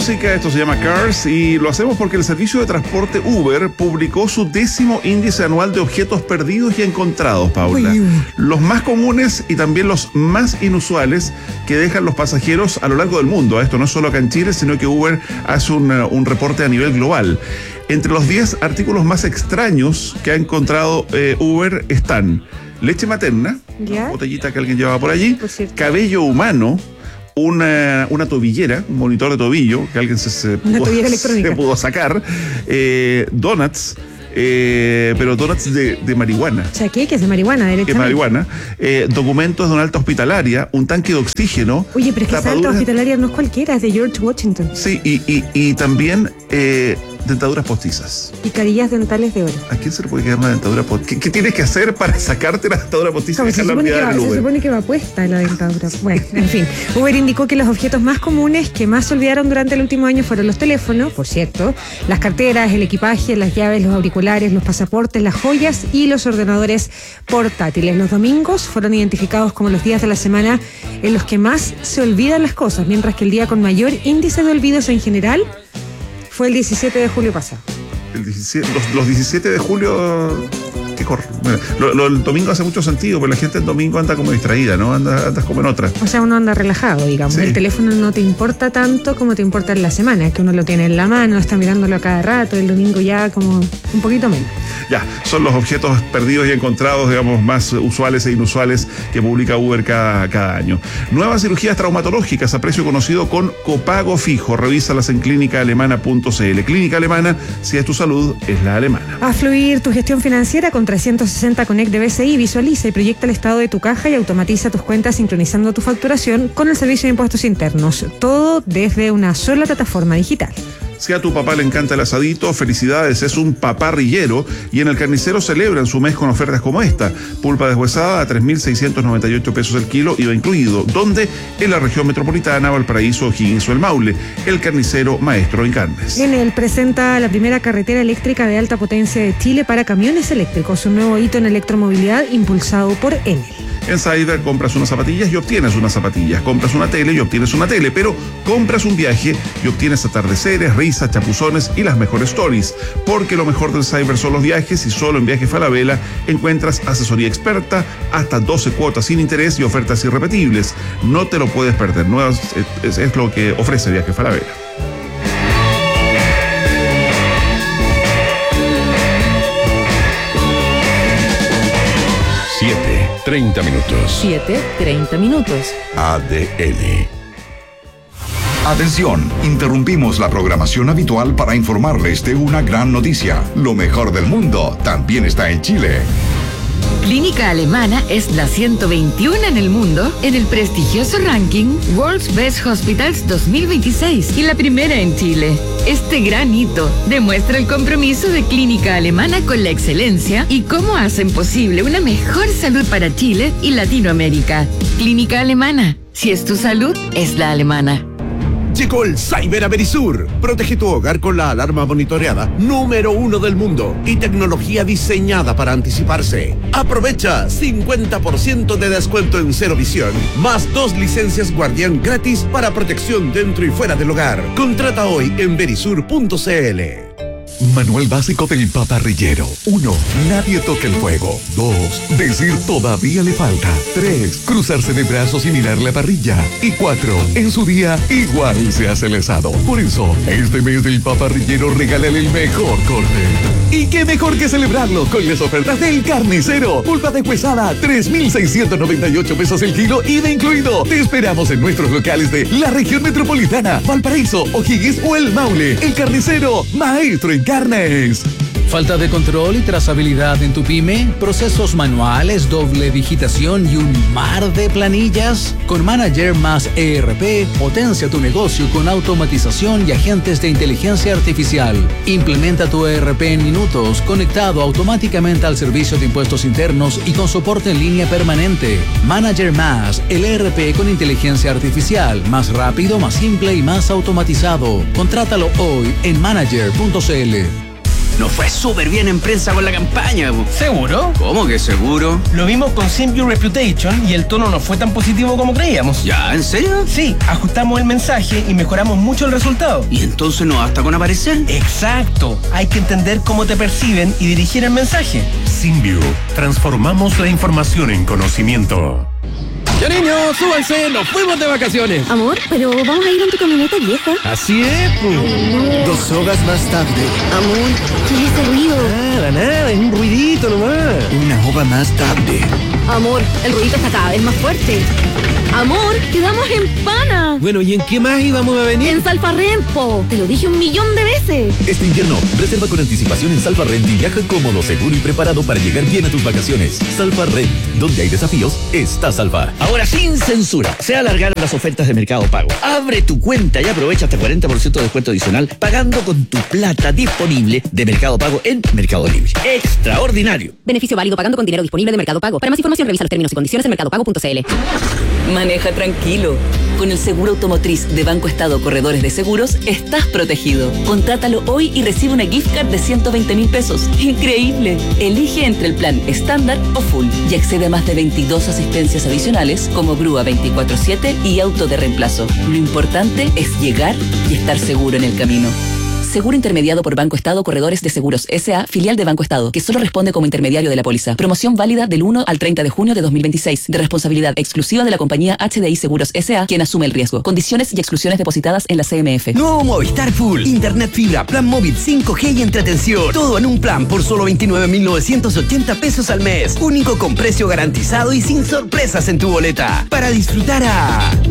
música, esto se llama Cars y lo hacemos porque el servicio de transporte Uber publicó su 10º índice anual de objetos perdidos y encontrados, Paula. Uy. Los más comunes y también los más inusuales que dejan los pasajeros a lo largo del mundo. Esto no es solo acá en Chile, sino que Uber hace un reporte a nivel global. Entre los 10 artículos más extraños que ha encontrado Uber están leche materna, ¿Ya? botellita que alguien llevaba por allí, Por cierto. cabello humano, una tobillera, un monitor de tobillo que alguien Una tobillera electrónica. se pudo sacar, donuts, pero donuts de marihuana. O sea, ¿qué? Que es de marihuana, Que es derechamente. marihuana, documentos de una alta hospitalaria, un tanque de oxígeno. Oye, pero es que esa alta tapaduras- hospitalaria no es cualquiera, es de George Washington. Sí, y también dentaduras postizas. Y carillas dentales de oro. ¿A quién se le puede quedar una dentadura postiza? ¿Qué tienes que hacer para sacarte la dentadura postiza y Se dejarla supone, que olvidada en el se Uber? supone que va puesta la dentadura. Bueno, en fin. Uber indicó que los objetos más comunes que más se olvidaron durante el último año fueron los teléfonos, por cierto, las carteras, el equipaje, las llaves, los auriculares, los pasaportes, las joyas y los ordenadores portátiles. Los domingos fueron identificados como los días de la semana en los que más se olvidan las cosas, mientras que el día con mayor índice de olvidos en general fue el 17 de julio pasado. Los 17 de julio, ¿qué corre? Bueno, el domingo hace mucho sentido, porque la gente el domingo anda como distraída, ¿no? Andas como en otra. O sea, uno anda relajado, digamos. Sí. El teléfono no te importa tanto como te importa en la semana, que uno lo tiene en la mano, está mirándolo a cada rato, el domingo ya como un poquito menos. Ya, son los objetos perdidos y encontrados, digamos, más usuales e inusuales que publica Uber cada año. Nuevas cirugías traumatológicas a precio conocido con copago fijo. Revísalas en clínicaalemana.cl. Clínica Alemana, si es tu salud, es la alemana. A fluir tu gestión financiera con 360 Connect de BCI, visualiza y proyecta el estado de tu caja y automatiza tus cuentas sincronizando tu facturación con el servicio de impuestos internos. Todo desde una sola plataforma digital. Si a tu papá le encanta el asadito, felicidades, es un paparrillero y en el carnicero celebran su mes con ofertas como esta. Pulpa deshuesada a 3.698 pesos el kilo, IVA incluido. ¿Dónde? En la región metropolitana, Valparaíso, O'Higgins o El Maule. El carnicero maestro en carnes. Enel presenta la primera carretera eléctrica de alta potencia de Chile para camiones eléctricos, un nuevo hito en electromovilidad impulsado por Enel. En Cyber compras unas zapatillas y obtienes unas zapatillas. Compras una tele y obtienes una tele. Pero compras un viaje y obtienes atardeceres, risas, chapuzones y las mejores stories. Porque lo mejor del Cyber son los viajes y solo en Viaje Falabella encuentras asesoría experta, hasta 12 cuotas sin interés y ofertas irrepetibles. No te lo puedes perder. Es lo que ofrece Viaje Falabella. Siete, 30 minutos. 7:30 minutos. ADN. Atención, interrumpimos la programación habitual para informarles de una gran noticia. Lo mejor del mundo también está en Chile. Clínica Alemana es la 121 en el mundo en el prestigioso ranking World's Best Hospitals 2026 y la primera en Chile. Este gran hito demuestra el compromiso de Clínica Alemana con la excelencia y cómo hacen posible una mejor salud para Chile y Latinoamérica. Clínica Alemana, si es tu salud, es la alemana. Llegó el Cyber a Verisur. Protege tu hogar con la alarma monitoreada número 1 del mundo y tecnología diseñada para anticiparse. Aprovecha 50% de descuento en Cero Visión, más 2 licencias Guardián gratis para protección dentro y fuera del hogar. Contrata hoy en verisur.cl. Manual básico del paparrillero. 1. Nadie toque el fuego. 2. Decir todavía le falta. 3. Cruzarse de brazos y mirar la parrilla. Y 4. En su día, igual se hace el asado. Por eso, este mes del paparrillero regálale el mejor corte. ¿Y qué mejor que celebrarlo con las ofertas del carnicero? Pulpa deshuesada, 3.698 pesos el kilo, IVA incluido. Te esperamos en nuestros locales de la región metropolitana, Valparaíso, O'Higgins o El Maule. El carnicero, maestro en carnes. Falta de control y trazabilidad en tu pyme, procesos manuales, doble digitación y un mar de planillas. Con Manager más ERP, potencia tu negocio con automatización y agentes de inteligencia artificial. Implementa tu ERP en minutos, conectado automáticamente al servicio de impuestos internos y con soporte en línea permanente. Manager más, el ERP con inteligencia artificial, más rápido, más simple y más automatizado. Contrátalo hoy en manager.cl. Nos fue súper bien en prensa con la campaña. ¿Seguro? ¿Cómo que seguro? Lo vimos con Simview Reputation y el tono no fue tan positivo como creíamos. ¿Ya? ¿En serio? Sí, ajustamos el mensaje y mejoramos mucho el resultado. ¿Y entonces no basta con aparecer? Exacto. Hay que entender cómo te perciben y dirigir el mensaje. Simview. Transformamos la información en conocimiento. Ya niños, súbanse, nos fuimos de vacaciones. Amor, pero vamos a ir en tu camioneta vieja. Así es, pues. No. 2 horas más tarde. Amor, ¿qué es ese ruido? Nada, es un ruidito nomás. 1 hora más tarde. Amor, el ruidito está cada vez más fuerte. Amor, quedamos en Pana. Bueno, ¿y en qué más íbamos a venir? En Salfarrent, te lo dije 1.000.000 de veces. Este invierno, reserva con anticipación en Salfarrent y viaja cómodo, seguro y preparado para llegar bien a tus vacaciones. Salfarrent, donde hay desafíos, está Salva. Ahora sin censura, se alargaron las ofertas de Mercado Pago. Abre tu cuenta y aprovecha hasta 40% de descuento adicional pagando con tu plata disponible de Mercado Pago en Mercado Libre. Extraordinario. Beneficio válido pagando con dinero disponible de Mercado Pago. Para más información revisa los términos y condiciones en mercadopago.cl. Maneja tranquilo. Con el seguro automotriz de Banco Estado Corredores de Seguros, estás protegido. Contrátalo hoy y recibe una gift card de 120.000 pesos. ¡Increíble! Elige entre el plan estándar o full y accede a más de 22 asistencias adicionales como grúa 24/7 y auto de reemplazo. Lo importante es llegar y estar seguro en el camino. Seguro intermediado por Banco Estado Corredores de Seguros S.A., filial de Banco Estado, que solo responde como intermediario de la póliza. Promoción válida del 1 al 30 de junio de 2026, de responsabilidad exclusiva de la compañía HDI Seguros S.A., quien asume el riesgo. Condiciones y exclusiones depositadas en la CMF. Nuevo Movistar Full, internet fibra, plan móvil 5G y entretención. Todo en un plan por solo 29.980 pesos al mes. Único con precio garantizado y sin sorpresas en tu boleta. Para disfrutar a